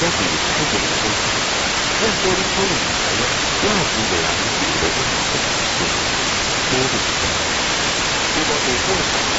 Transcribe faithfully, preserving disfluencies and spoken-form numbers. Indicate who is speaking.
Speaker 1: 家可以开这个抽屉，那玻璃抽屉里面呢，第二部分啊，有的是很多的多的。如果你抽了